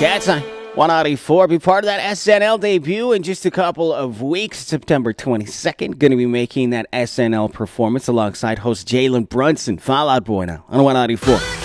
Cat's Eye 194. Be part of that SNL debut in just a couple of weeks. September 22nd. Going to be making that SNL performance alongside host Jalen Brunson. Fall Out Boy now on 194.